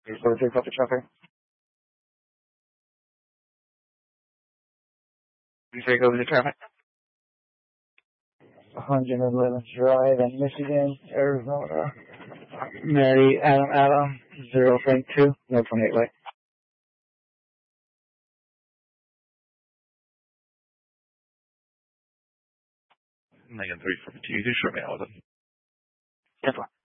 843 copy traffic. 3 over the traffic. 111 Drive in Michigan, Arizona. Mary Adam 032, no 28 light. Megan 342, short me out with it. 10-4.